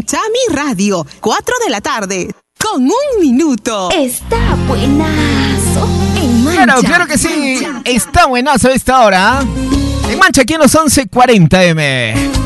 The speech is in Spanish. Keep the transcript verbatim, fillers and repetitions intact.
escucha mi radio. cuatro de la tarde, con un minuto. Está buenazo. En Mancha. Claro, claro que sí. Está buenazo esta hora. En Mancha, aquí en los once cuarenta eme.